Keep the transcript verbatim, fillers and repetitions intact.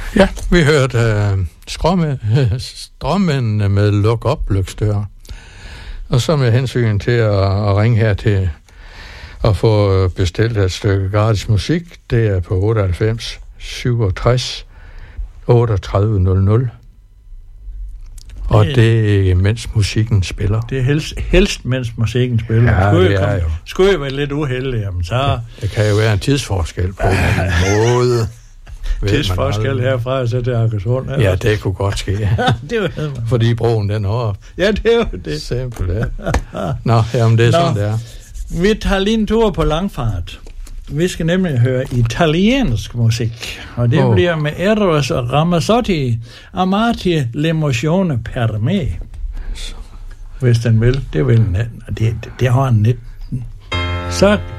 Ja, vi hørte uh, Stråmændene med Luk op, Lyksdør. Og så med hensyn til at, at ringe her til at få bestilt et stykke gratis musik, det er på otteoghalvfems syvogtres otteogtredive nul nul. Og det, det er, mens musikken spiller. Det er helst, helst mens musikken spiller. Ja, skulle, det jeg er komme, jo. skulle jeg være lidt uheldig, jamen så... Det, det kan jo være en tidsforskel på en måde. Tidsforskel herfra, så til Akersund. Ja, det kunne godt ske. Det var det. Fordi broen den er op. Ja, det er jo det. Simpelthen. Nå, jamen det er Nå. sådan, det er. Vi tager lige en tur på langfart. Vi skal nemlig høre italiensk musik, og det oh. bliver med Eros Ramazzotti, Amati l'emozione per me. Hvis den vil, det vil den. Det, det, det har en nitten. Så